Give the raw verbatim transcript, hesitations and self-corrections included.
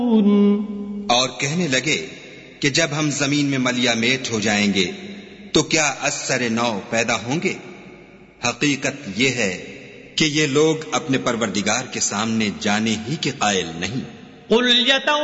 और कहने लगे कि जब हम जमीन में मलिया मेट हो जाएंगे तो क्या अस्सर नौ पैदा होंगे। हकीकत यह है कि ये लोग अपने परवरदिगार के सामने जाने ही के कायल नहीं।